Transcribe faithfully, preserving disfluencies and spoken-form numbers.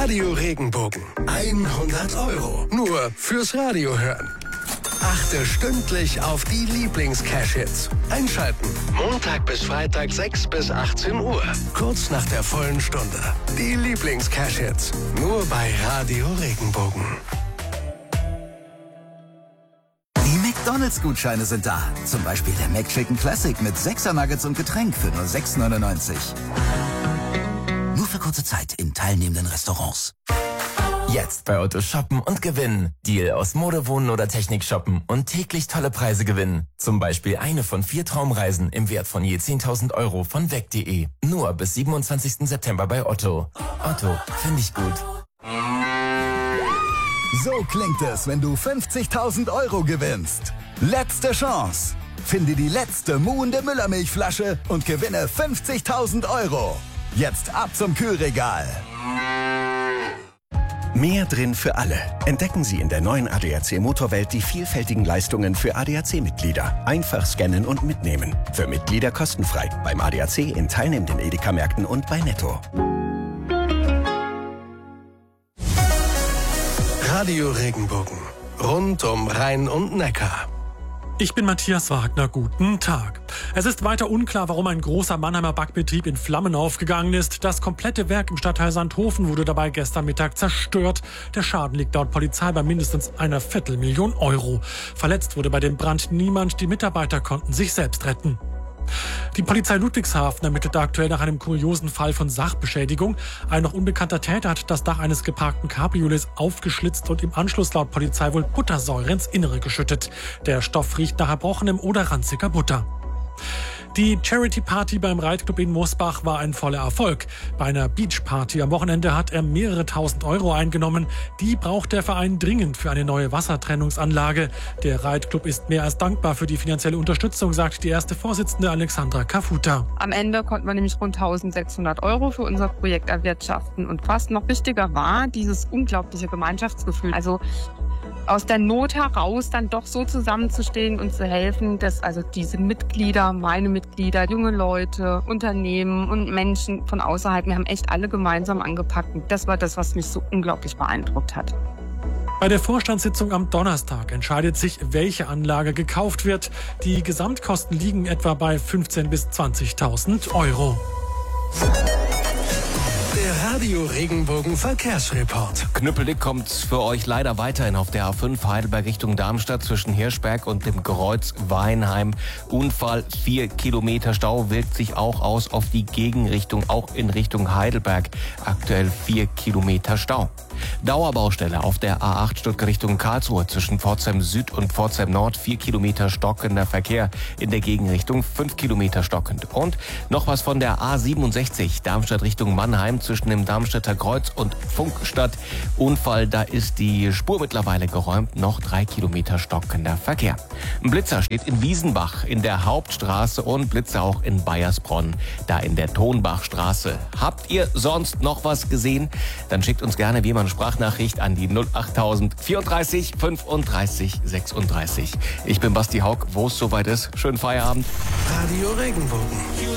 Radio Regenbogen. hundert Euro. Nur fürs Radio hören. Achte stündlich auf die Lieblings-Cash-Hits. Einschalten. Montag bis Freitag sechs bis achtzehn Uhr. Kurz nach der vollen Stunde. Die Lieblings-Cash-Hits. Nur bei Radio Regenbogen. Die McDonalds-Gutscheine sind da. Zum Beispiel der McChicken Classic mit sechser Nuggets und Getränk für nur sechs neunundneunzig. Nur für kurze Zeit in teilnehmenden Restaurants. Jetzt bei Otto shoppen und gewinnen. Deal aus Mode, Wohnen oder Technik shoppen und täglich tolle Preise gewinnen. Zum Beispiel eine von vier Traumreisen im Wert von je zehntausend Euro von weg punkt de. Nur bis siebenundzwanzigsten September bei Otto. Otto, finde ich gut. So klingt es, wenn du fünfzigtausend Euro gewinnst. Letzte Chance. Finde die letzte muhende Müllermilchflasche und gewinne fünfzigtausend Euro. Jetzt ab zum Kühlregal. Mehr drin für alle. Entdecken Sie in der neuen A D A C Motorwelt die vielfältigen Leistungen für A D A C-Mitglieder. Einfach scannen und mitnehmen. Für Mitglieder kostenfrei. Beim A D A C in teilnehmenden Edeka-Märkten und bei Netto. Radio Regenbogen. Rund um Rhein und Neckar. Ich bin Matthias Wagner, guten Tag. Es ist weiter unklar, warum ein großer Mannheimer Backbetrieb in Flammen aufgegangen ist. Das komplette Werk im Stadtteil Sandhofen wurde dabei gestern Mittag zerstört. Der Schaden liegt laut Polizei bei mindestens einer Viertelmillion Euro. Verletzt wurde bei dem Brand niemand, die Mitarbeiter konnten sich selbst retten. Die Polizei Ludwigshafen ermittelt aktuell nach einem kuriosen Fall von Sachbeschädigung. Ein noch unbekannter Täter hat das Dach eines geparkten Cabriolets aufgeschlitzt und im Anschluss laut Polizei wohl Buttersäure ins Innere geschüttet. Der Stoff riecht nach erbrochenem oder ranziger Butter. Die Charity-Party beim Reitclub in Mosbach war ein voller Erfolg. Bei einer Beachparty am Wochenende hat er mehrere tausend Euro eingenommen. Die braucht der Verein dringend für eine neue Wassertrennungsanlage. Der Reitclub ist mehr als dankbar für die finanzielle Unterstützung, sagt die erste Vorsitzende Alexandra Kafuta. Am Ende konnten wir nämlich rund eintausendsechshundert Euro für unser Projekt erwirtschaften. Und was noch wichtiger war, dieses unglaubliche Gemeinschaftsgefühl. Also aus der Not heraus dann doch so zusammenzustehen und zu helfen, dass also diese Mitglieder, meine Mitglieder, junge Leute, Unternehmen und Menschen von außerhalb, wir haben echt alle gemeinsam angepackt. Und das war das, was mich so unglaublich beeindruckt hat. Bei der Vorstandssitzung am Donnerstag entscheidet sich, welche Anlage gekauft wird. Die Gesamtkosten liegen etwa bei fünfzehntausend bis zwanzigtausend Euro. Der Radio Regenbogen Verkehrsreport. Knüppeldick kommt für euch leider weiterhin auf der A fünf Heidelberg Richtung Darmstadt zwischen Hirschberg und dem Kreuz Weinheim. Unfall, vier Kilometer Stau wirkt sich auch aus auf die Gegenrichtung, auch in Richtung Heidelberg. Aktuell vier Kilometer Stau. Dauerbaustelle auf der A acht Stuttgart Richtung Karlsruhe zwischen Pforzheim Süd und Pforzheim Nord. vier Kilometer stockender Verkehr. In der Gegenrichtung fünf Kilometer stockend. Und noch was von der A siebenundsechzig Darmstadt Richtung Mannheim zwischen dem Darmstädter Kreuz und Funkstadt. Unfall, da ist die Spur mittlerweile geräumt. Noch drei Kilometer stockender Verkehr. Ein Blitzer steht in Wiesenbach in der Hauptstraße und Blitzer auch in Bayersbronn, da in der Tonbachstraße. Habt ihr sonst noch was gesehen? Dann schickt uns gerne wie immer eine Sprachnachricht an die null achttausend vierunddreißig fünfunddreißig sechsunddreißig. Ich bin Basti Haug, wo es soweit ist. Schönen Feierabend. Radio Regenbogen.